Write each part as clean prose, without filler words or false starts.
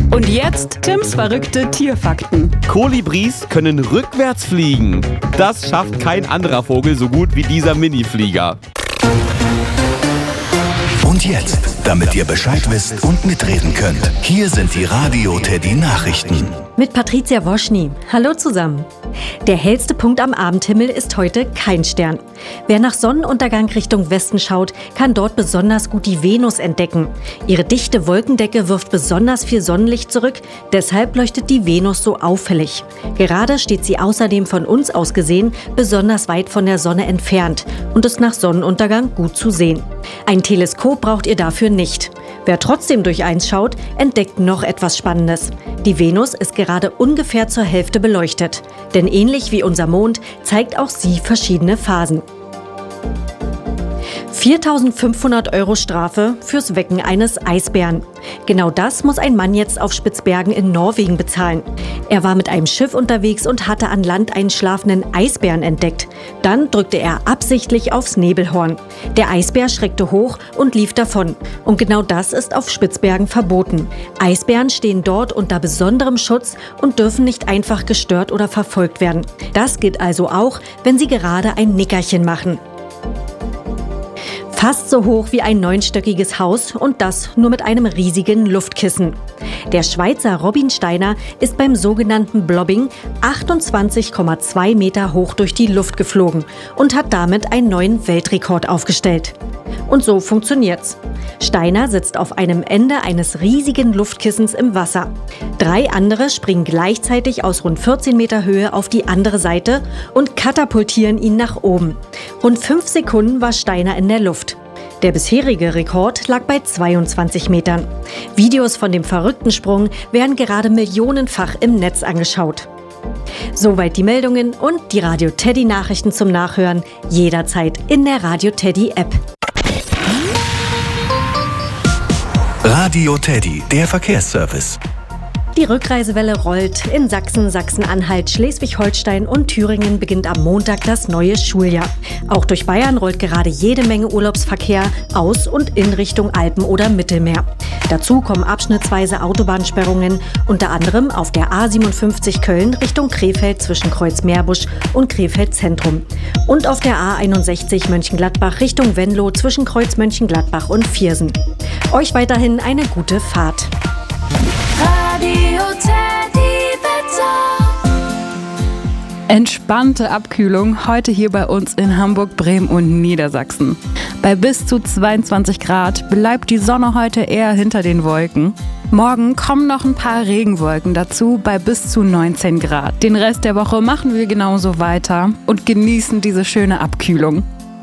Und jetzt Tims verrückte Tierfakten. Kolibris können rückwärts fliegen. Das schafft kein anderer Vogel so gut wie dieser Miniflieger. Und jetzt, damit ihr Bescheid wisst und mitreden könnt, hier sind die Radio Teddy Nachrichten. Mit Patricia Woschny. Hallo zusammen. Der hellste Punkt am Abendhimmel ist heute kein Stern. Wer nach Sonnenuntergang Richtung Westen schaut, kann dort besonders gut die Venus entdecken. Ihre dichte Wolkendecke wirft besonders viel Sonnenlicht zurück, deshalb leuchtet die Venus so auffällig. Gerade steht sie außerdem von uns aus gesehen besonders weit von der Sonne entfernt und ist nach Sonnenuntergang gut zu sehen. Ein Teleskop braucht ihr dafür nicht. Wer trotzdem durch eins schaut, entdeckt noch etwas Spannendes. Die Venus ist gerade ungefähr zur Hälfte beleuchtet. Denn ähnlich wie unser Mond zeigt auch sie verschiedene Phasen. 4.500 € Strafe fürs Wecken eines Eisbären. Genau das muss ein Mann jetzt auf Spitzbergen in Norwegen bezahlen. Er war mit einem Schiff unterwegs und hatte an Land einen schlafenden Eisbären entdeckt. Dann drückte er absichtlich aufs Nebelhorn. Der Eisbär schreckte hoch und lief davon. Und genau das ist auf Spitzbergen verboten. Eisbären stehen dort unter besonderem Schutz und dürfen nicht einfach gestört oder verfolgt werden. Das gilt also auch, wenn sie gerade ein Nickerchen machen. Fast so hoch wie ein 9-stöckiges Haus und das nur mit einem riesigen Luftkissen. Der Schweizer Robin Steiner ist beim sogenannten Blobbing 28,2 Meter hoch durch die Luft geflogen und hat damit einen neuen Weltrekord aufgestellt. Und so funktioniert's. Steiner sitzt auf einem Ende eines riesigen Luftkissens im Wasser. 3 andere springen gleichzeitig aus rund 14 Meter Höhe auf die andere Seite und katapultieren ihn nach oben. Rund 5 Sekunden war Steiner in der Luft. Der bisherige Rekord lag bei 22 Metern. Videos von dem verrückten Sprung werden gerade millionenfach im Netz angeschaut. Soweit die Meldungen und die Radio Teddy Nachrichten zum Nachhören jederzeit in der Radio Teddy App. Radio Teddy, der Verkehrsservice. Die Rückreisewelle rollt. In Sachsen, Sachsen-Anhalt, Schleswig-Holstein und Thüringen beginnt am Montag das neue Schuljahr. Auch durch Bayern rollt gerade jede Menge Urlaubsverkehr aus und in Richtung Alpen oder Mittelmeer. Dazu kommen abschnittsweise Autobahnsperrungen, unter anderem auf der A57 Köln Richtung Krefeld zwischen Kreuz-Meerbusch und Krefeld Zentrum. Und auf der A61 Mönchengladbach Richtung Venlo zwischen Kreuz Mönchengladbach und Viersen. Euch weiterhin eine gute Fahrt. Radio Teddy Wetter. Entspannte Abkühlung heute hier bei uns in Hamburg, Bremen und Niedersachsen. Bei bis zu 22 Grad bleibt die Sonne heute eher hinter den Wolken. Morgen kommen noch ein paar Regenwolken dazu bei bis zu 19 Grad. Den Rest der Woche machen wir genauso weiter und genießen diese schöne Abkühlung.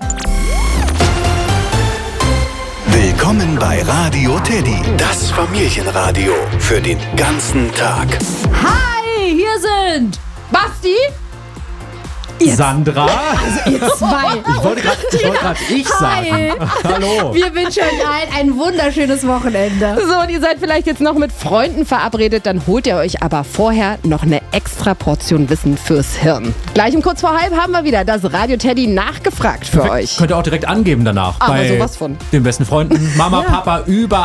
Willkommen bei Radio Teddy, das Familienradio für den ganzen Tag. Hi, hier sind Basti. Sandra? Ihr zwei. Ich wollte gerade ich sagen. Hallo. Wir wünschen euch allen ein wunderschönes Wochenende. So, und ihr seid vielleicht jetzt noch mit Freunden verabredet, dann holt ihr euch aber vorher noch eine extra Portion Wissen fürs Hirn. Gleich um kurz vor halb haben wir wieder das Radio Teddy nachgefragt für euch. Könnt ihr auch direkt angeben danach. Aber bei sowas von. den besten Freunden, Mama, Papa, überall.